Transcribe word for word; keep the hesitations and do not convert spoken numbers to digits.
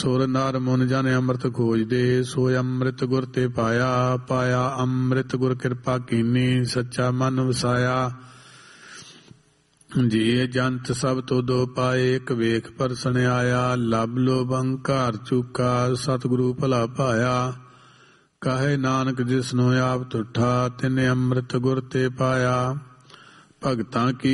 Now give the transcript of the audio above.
ਸੁਰ ਨਰ ਮੁਨ ਜਨ ਅੰਮ੍ਰਿਤ ਖੋਜਦੇ, ਸੋਇ ਅੰਮ੍ਰਿਤ ਗੁਰ ਤੇ ਪਾਇਆ। ਪਾਇਆ ਅੰਮ੍ਰਿਤ ਗੁਰ ਕਿਰਪਾ ਕੀਨੀ, ਸੱਚਾ ਮਨ ਵਸਾਇਆ। ਜੀ ਜੰਤ ਸਭ ਤੋਂ ਦੋ ਪਾਏ, ਇੱਕ ਵੇਖ ਪਰਸਨ ਆਇਆ। ਲੱਭ ਲੋਭ ਅਹੰਕਾਰ ਚੂਕਾ, ਸਤਿਗੁਰੂ ਭਲਾ ਪਾਇਆ। ਕਹੇ ਨਾਨਕ ਜਿਸਨੂੰ ਆਪ ਤੁਠਾ, ਤਿਨੇ ਅੰਮ੍ਰਿਤ ਗੁਰ ਤੇ ਪਾਇਆ। ਭਗਤਾਂ ਕੀ